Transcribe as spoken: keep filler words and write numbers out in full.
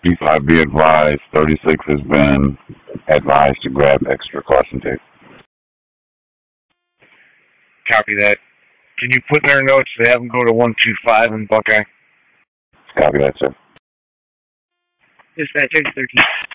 B five, be advised, thirty-six has been advised to grab extra caution tape. Copy that. Can you put in their notes to have them go to one two five in Buckeye? Copy that, sir. Dispatch, thirteen.